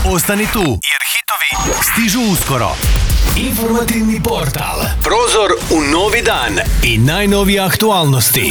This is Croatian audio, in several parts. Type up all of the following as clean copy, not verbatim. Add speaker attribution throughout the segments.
Speaker 1: Ostani tu, jer hitovi stižu uskoro. Informativni portal. Prozor u novi dan i najnovije aktualnosti.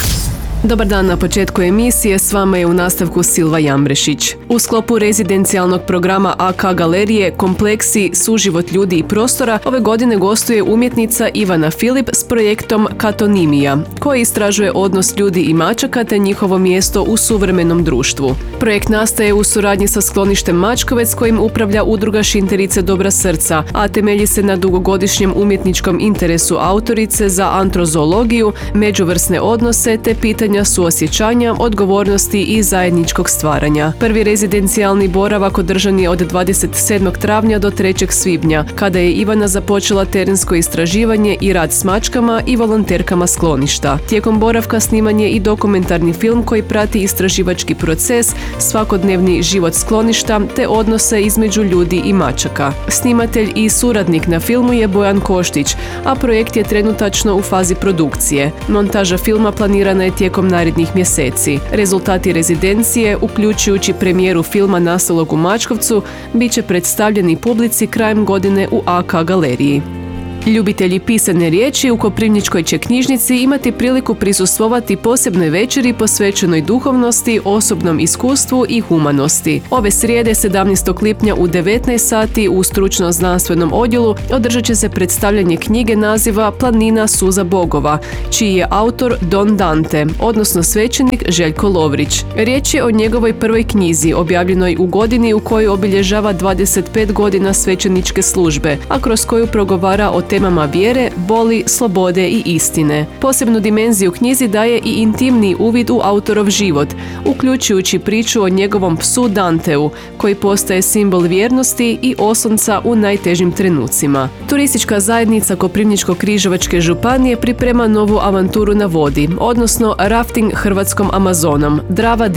Speaker 2: Dobar dan, na početku emisije s vama je u nastavku Silva Jambrešić. U sklopu rezidencijalnog programa AK Galerije Kompleksi suživot ljudi i prostora ove godine gostuje umjetnica Ivana Filip s projektom Katonimija, koji istražuje odnos ljudi i mačaka te njihovo mjesto u suvremenom društvu. Projekt nastaje u suradnji sa skloništem Mačkovec kojim upravlja udruga Šinterice Dobra srca, a temelji se na dugogodišnjem umjetničkom interesu autorice za antrozoologiju, međuvrsne odnose te pitanja suosjećanja, odgovornosti i zajedničkog stvaranja. Prvi rezidencijalni boravak održan je od 27. travnja do 3. svibnja, kada je Ivana započela terensko istraživanje i rad s mačkama i volonterkama skloništa. Tijekom boravka sniman je i dokumentarni film koji prati istraživački proces, svakodnevni život skloništa te odnose između ljudi i mačaka. Snimatelj i suradnik na filmu je Bojan Koštić, a projekt je trenutačno u fazi produkcije. Montaža filma planirana je tijekom narednih mjeseci. Rezultati rezidencije, uključujući premijeru filma nastalog u Mačkovcu, bit će predstavljeni publici krajem godine u AK Galeriji. Ljubitelji pisane riječi u Koprivničkoj će knjižnici imati priliku prisustvovati posebnoj večeri posvećenoj duhovnosti, osobnom iskustvu i humanosti. Ove srijede 17. lipnja u 19 sati u stručno-znanstvenom odjelu održat će se predstavljanje knjige naziva Planina suza bogova, čiji je autor Don Dante, odnosno svećenik Željko Lovrić. Riječ je o njegovoj prvoj knjizi, objavljenoj u godini u kojoj obilježava 25 godina svećeničke službe, a kroz koju progovara o temama vjere, boli, slobode i istine. Posebnu dimenziju knjizi daje i intimni uvid u autorov život, uključujući priču o njegovom psu Danteu, koji postaje simbol vjernosti i oslonca u najtežim trenucima. Turistička zajednica Koprivničko-križevačke županije priprema novu avanturu na vodi, odnosno rafting Hrvatskom Amazonom, Drava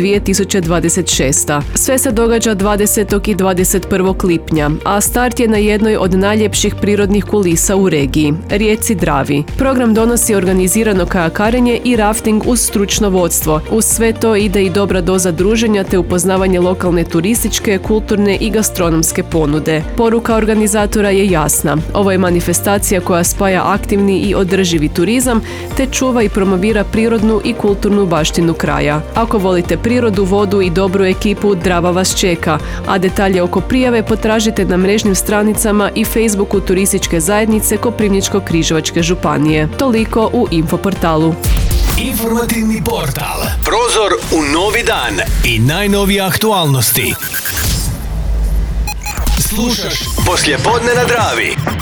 Speaker 2: 2026. Sve se događa 20. i 21. lipnja, a start je na jednoj od najljepših prirodnih kulisa u regiji, rijeci Dravi. Program donosi organizirano kajakarenje i rafting uz stručno vodstvo. Uz sve to ide i dobra doza druženja te upoznavanje lokalne turističke, kulturne i gastronomske ponude. Poruka organizatora je jasna. Ovo je manifestacija koja spaja aktivni i održivi turizam te čuva i promovira prirodnu i kulturnu baštinu kraja. Ako volite prirodu, vodu i dobru ekipu, Drava vas čeka, a detalje oko prijave potražite na mrežnim stranicama i Facebooku turističke zajednice Koprivničko-križevačke županije. Toliko u Infoportalu.
Speaker 1: Informativni portal. Prozor u novi dan i najnovije aktualnosti. Slušaš Poslijepodne na Dravi.